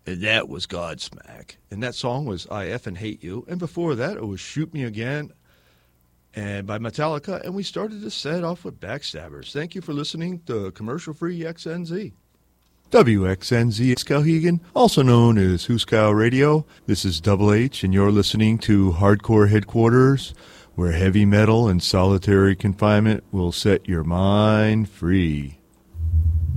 And that was Godsmack. And that song was I Effin' Hate You. And before that, it was Shoot Me Again and by Metallica. And we started the set off with Backstabbers. Thank you for listening to commercial-free XNZ. WXNZ Skowhegan, also known as Huskow Radio. This is Double H, and you're listening to Hardcore Headquarters, where heavy metal and solitary confinement will set your mind free.